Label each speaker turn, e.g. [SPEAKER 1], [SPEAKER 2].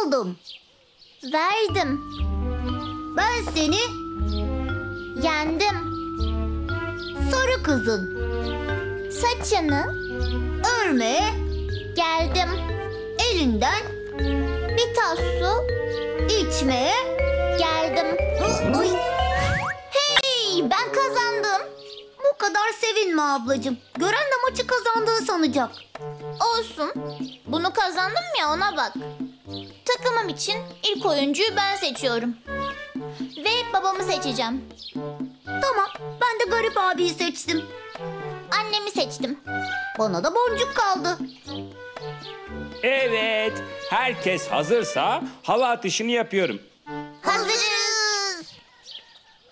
[SPEAKER 1] aldım.
[SPEAKER 2] Verdim.
[SPEAKER 1] Ben seni
[SPEAKER 2] Yendim.
[SPEAKER 1] sarı kızın
[SPEAKER 2] Saçını
[SPEAKER 1] örmeye
[SPEAKER 2] geldim.
[SPEAKER 1] elinden
[SPEAKER 2] Bir tas su
[SPEAKER 1] içmeye.
[SPEAKER 2] geldim.
[SPEAKER 1] Ay. Hey, ben kazandım. Bu kadar sevinme ablacığım. Gören de maçı kazandığı sanacak.
[SPEAKER 2] Olsun. Bunu kazandım ya, ona bak. Takımım için ilk oyuncuyu ben seçiyorum. Ve babamı seçeceğim.
[SPEAKER 1] Tamam, ben de garip abiyi seçtim.
[SPEAKER 2] Annemi seçtim.
[SPEAKER 1] Bana da boncuk kaldı.
[SPEAKER 3] Evet, herkes hazırsa hava atışını yapıyorum.
[SPEAKER 2] Hazırız.